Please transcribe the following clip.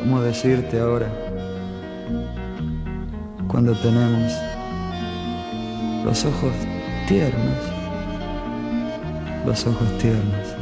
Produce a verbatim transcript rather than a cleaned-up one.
¿Cómo decirte ahora cuando tenemos los ojos tiernos, los ojos tiernos?